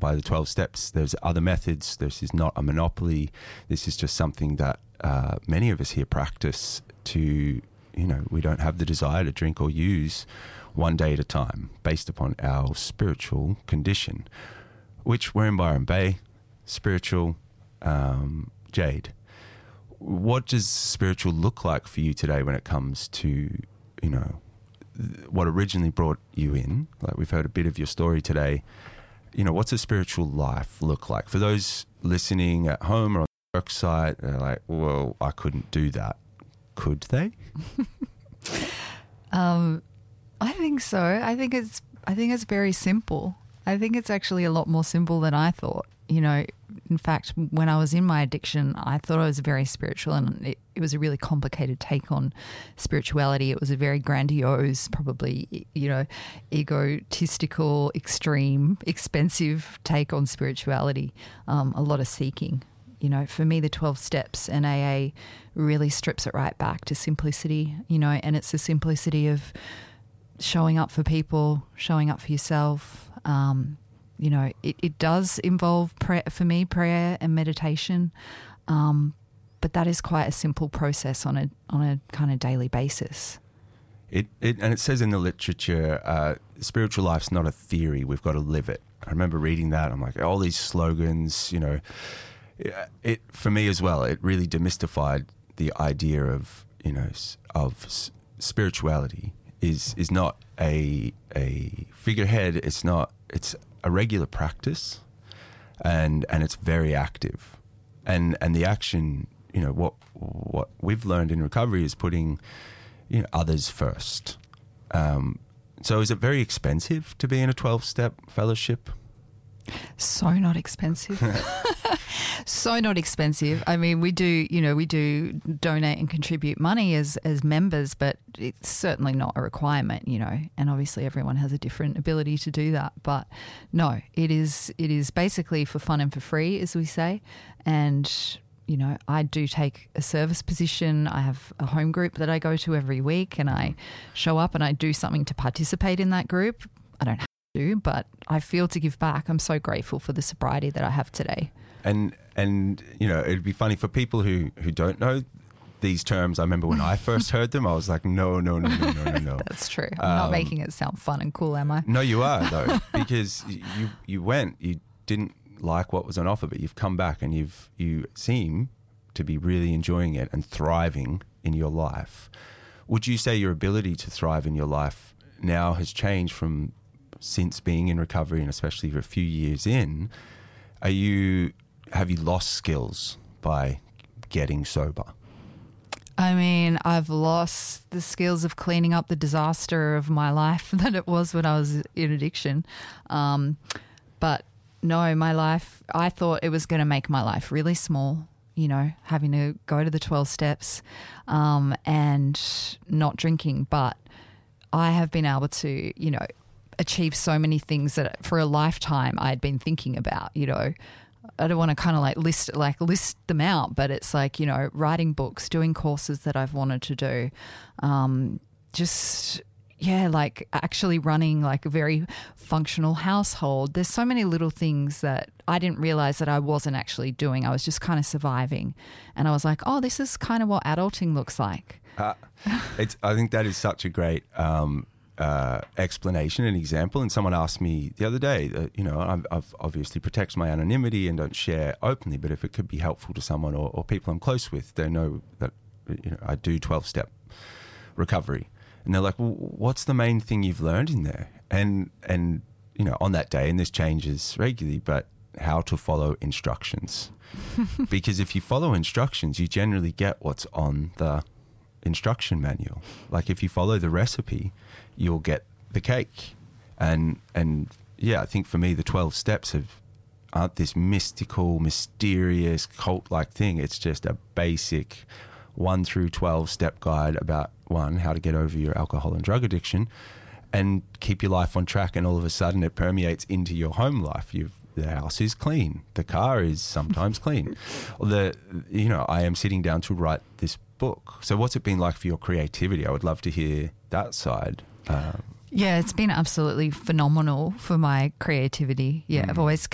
by the 12 steps. There's other methods. This is not a monopoly. This is just something that many of us here practice to, we don't have the desire to drink or use one day at a time based upon our spiritual condition, which we're in Byron Bay, spiritual, Jade. What does spiritual look like for you today when it comes to, what originally brought you in? Like, we've heard a bit of your story today. What's a spiritual life look like? For those listening at home or on the work site, they're like, well, I couldn't do that. Could they? I think so. I think it's very simple. I think it's actually a lot more simple than I thought. In fact, when I was in my addiction, I thought I was very spiritual, and it was a really complicated take on spirituality. It was a very grandiose, probably, egotistical, extreme, expensive take on spirituality. A lot of seeking. For me, the 12 steps and AA really strips it right back to simplicity, and it's the simplicity of showing up for people, showing up for yourself. It does involve for me, prayer and meditation, but that is quite a simple process on a kind of daily basis. And it says in the literature, spiritual life's not a theory. We've got to live it. I remember reading that. I'm like, all these slogans, it for me as well. It really demystified the idea of spirituality is not a figurehead. It's a regular practice, and it's very active, and the action. What we've learned in recovery is putting others first. So is it very expensive to be in a 12-step fellowship? So not expensive. So not expensive. I mean, we do donate and contribute money as members, but it's certainly not a requirement, and obviously everyone has a different ability to do that. But no, it is basically for fun and for free, as we say. And, I do take a service position. I have a home group that I go to every week, and I show up and I do something to participate in that group. I don't have to, but I feel to give back. I'm so grateful for the sobriety that I have today. And it'd be funny for people who don't know these terms. I remember when I first heard them, I was like, no. That's true. I'm not making it sound fun and cool, am I? No, you are, though, because you didn't like what was on offer, but you've come back and you seem to be really enjoying it and thriving in your life. Would you say your ability to thrive in your life now has changed since being in recovery, and especially for a few years in? Have you lost skills by getting sober? I mean, I've lost the skills of cleaning up the disaster of my life that it was when I was in addiction. But no, my life, I thought it was going to make my life really small, having to go to the 12 steps and not drinking. But I have been able to, achieve so many things that for a lifetime I'd been thinking about. I don't want to kind of list them out, but it's like, writing books, doing courses that I've wanted to do, actually running like a very functional household. There's so many little things that I didn't realize that I wasn't actually doing. I was just kind of surviving, and I was like, oh, this is kind of what adulting looks like. I think that is such a great explanation and example. And someone asked me the other day that, I've obviously protect my anonymity and don't share openly, but if it could be helpful to someone or people I'm close with, they know that, I do 12-step recovery. And they're like, well, what's the main thing you've learned in there? And on that day, and this changes regularly, but how to follow instructions. Because if you follow instructions, you generally get what's on the instruction manual. Like if you follow the recipe, you'll get the cake. And I think for me, the 12 steps aren't this mystical, mysterious, cult-like thing. It's just a basic 1 through 12 step guide about how to get over your alcohol and drug addiction and keep your life on track. And all of a sudden it permeates into your home life. The house is clean. The car is sometimes clean. I am sitting down to write this book. So what's it been like for your creativity? I would love to hear that side. Yeah, it's been absolutely phenomenal for my creativity. Yeah, I've always